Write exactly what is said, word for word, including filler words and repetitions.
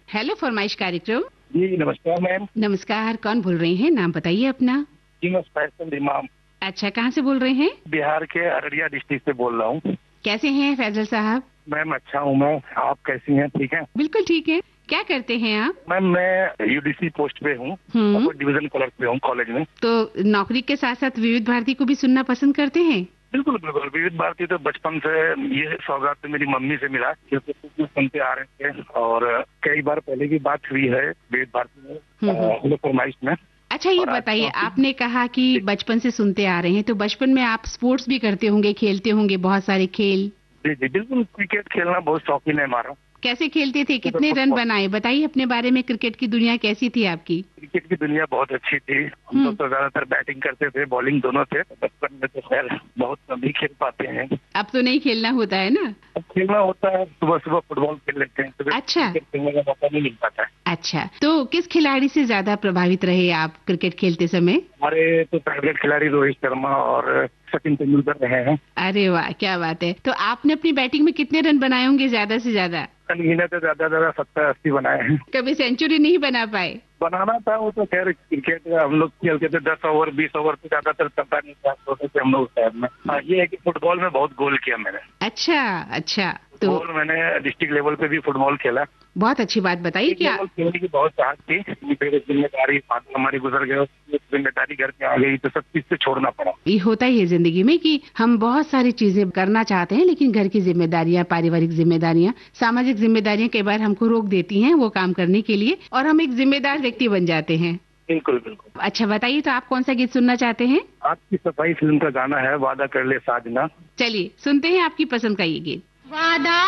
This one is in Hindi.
हेलो फरमाइश कार्यक्रम। जी नमस्कार मैम। नमस्कार, कौन बोल रहे हैं? नाम बताइए अपना। जी मैं फैसल इमाम। अच्छा, कहाँ से बोल रहे हैं? बिहार के अररिया डिस्ट्रिक्ट से बोल रहा हूँ। कैसे हैं फैजल साहब? मैम अच्छा हूँ मैं, आप कैसी हैं? ठीक है। बिल्कुल ठीक है। क्या करते हैं आप? मैम मैं यूडीसी पोस्ट पे हूँ, हम्म, डिवीजन क्लर्क पे हूँ कॉलेज में। तो नौकरी के साथ साथ विविध भारती को भी सुनना पसंद करते हैं? बिल्कुल बिल्कुल, विविध भारती तो बचपन से, ये सौगात तो मेरी मम्मी से मिला क्योंकि वो सुनते आ रहे थे और कई बार पहले की बात हुई है विविध भारती में हम्म। फरमाइश में। अच्छा, ये और आज बताइए, तो- आपने कहा कि बचपन से सुनते आ रहे हैं, तो बचपन में आप स्पोर्ट्स भी करते होंगे, खेलते होंगे बहुत सारे खेल। जी जी बिल्कुल, क्रिकेट खेलना बहुत शौकीन है हमारा। कैसे खेलते थे? कितने रन बनाए? बताइए अपने बारे में। क्रिकेट की दुनिया कैसी थी आपकी? क्रिकेट की दुनिया बहुत अच्छी थी। हम हम्म। लोग तो ज्यादातर बैटिंग करते थे, बॉलिंग दोनों थे। बचपन में तो खैर बहुत कम ही खेल पाते हैं। अब तो नहीं खेलना होता है ना? अब खेलना होता है, सुबह सुबह फुटबॉल खेल लेते हैं, सुबह अच्छा। क्रिकेट खेलने का मौका नहीं मिल पाता है। अच्छा, तो किस खिलाड़ी से ज्यादा प्रभावित रहे आप क्रिकेट खेलते समय? हमारे तो फेवरेट खिलाड़ी रोहित शर्मा और सचिन तेंदुलकर रहे हैं। अरे वाह, क्या बात है। तो आपने अपनी बैटिंग में कितने रन बनाए होंगे ज्यादा से ज्यादा? महीने तो ज्यादा ज्यादा सत्तर अस्सी बनाए हैं। कभी सेंचुरी नहीं बना पाए? बनाना था, वो तो खैर क्रिकेट हम लोग खेलते थे दस ओवर बीस ओवर से ज्यादातर चलता नहीं था, होते थे हम लोग शहर में। हाँ, ये है कि फुटबॉल में बहुत गोल किया मैंने। अच्छा अच्छा, तो फुटबॉल मैंने डिस्ट्रिक्ट लेवल पे भी फुटबॉल खेला। बहुत अच्छी बात बताइए कि फुटबॉल खेलने की बहुत चाहत थी, फिर जिम्मेदारी फादर हमारी गुजर गए, जिम्मेदारी घर पे आ गई तो सब चीज से छोड़ना पड़ा। ये होता ही है जिंदगी में कि हम बहुत सारी चीजें करना चाहते हैं, लेकिन घर की जिम्मेदारियां, पारिवारिक जिम्मेदारियां, सामाजिक जिम्मेदारियां कई बार हमको रोक देती हैं वो काम करने के लिए, और हम एक जिम्मेदार व्यक्ति बन जाते हैं। बिल्कुल बिल्कुल। अच्छा बताइए, तो आप कौन सा गीत सुनना चाहते हैं? आपकी सफाई फिल्म का गाना है वादा कर ले साजना। चलिए सुनते हैं आपकी पसंद का ये गीत। वादा